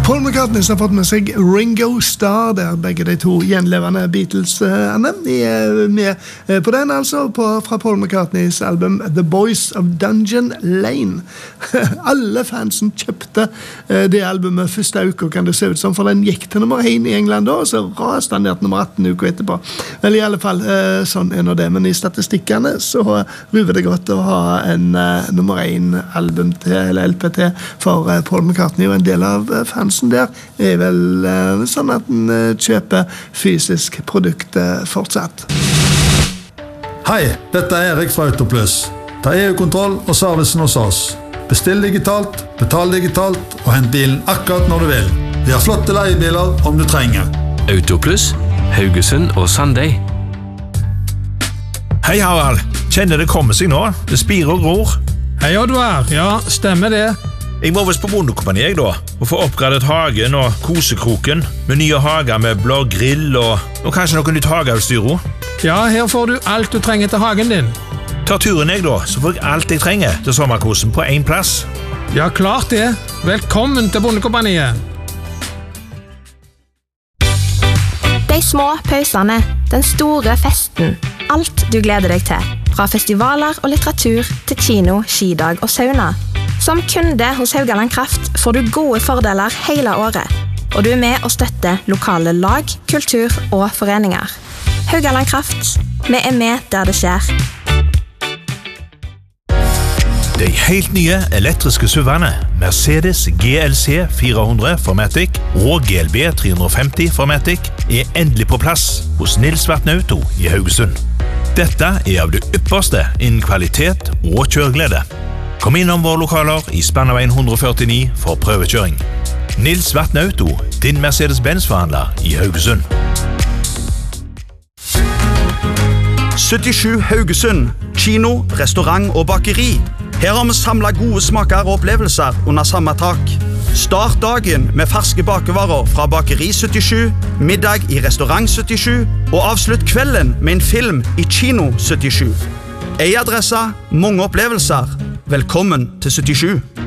Paul McCartney har fått med seg Ringo Starr, der begge de to gjenlevende Beatles-ene er med på den, altså, fra Paul McCartneys album The Boys of Dungeon Lane. Alle fansen kjøpte det albumet første uka, kan det se ut som, for den gikk til nummer 1 i England da, og så raste den ned til nummer 18 uka etterpå. Vel, i alle fall, sånn er nå det, men i statistikkene så ruver det godt å ha en nummer 1 album til, eller LP til, for Paul McCartney, og en del av fansen der er vel sånn at den kjøper fysisk produkt fortsatt. Hei, dette er Erik fra Autoplus. Ta EU-kontroll og servicen hos oss. Bestill digitalt, betal digitalt og hent bilen akkurat når du vil. Vi har flotte leiebiler om du trenger. Autoplus, Haugesund og Sunday. Hei Harald, kjenner det kommer seg nå? Det spirer og gror. Hei Oddvar, ja, stemmer det. Jeg må vist på bondekompani jeg da, og få oppgradet hagen og kosekroken, med nye hager med blå grill og kanskje noe nytt hageutstyr. Ja, her får du alt du trenger til hagen din. Ta turen jeg da, så får jeg alt jeg trenger til sommerkosen på en plass. Ja, klart det. Velkommen til bondekompaniet. De små pausene, den store festen, alt du gleder deg til. Fra festivaler og litteratur til kino, skidag og sauna. Som kunde hos Haugaland Kraft får du gode fordeler hele året, og du er med å støtte lokale lag, kultur og foreninger. Haugaland Kraft, vi er med der det skjer. De helt nye elektriske SUV-ene, Mercedes GLC 400 Formatic og GLB 350 Formatic, er endelig på plass hos Nils Vatne Auto i Haugesund. Dette er av det ypperste innen kvalitet og kjøreglede. Kom innom våre lokaler i Spannaveien 149 for prøvekjøring. Nils Vatne Auto, din Mercedes-Benz-forhandler i Haugesund. 77 Haugesund, kino, restaurant og bakeri. Her har vi samlet gode smaker og opplevelser under samme tak. Start dagen med ferske bakevarer fra Bakeri 77, middag i Restaurant 77, og avslutt kvelden med en film i Kino 77. En adresse, mange opplevelser. Velkommen til 77.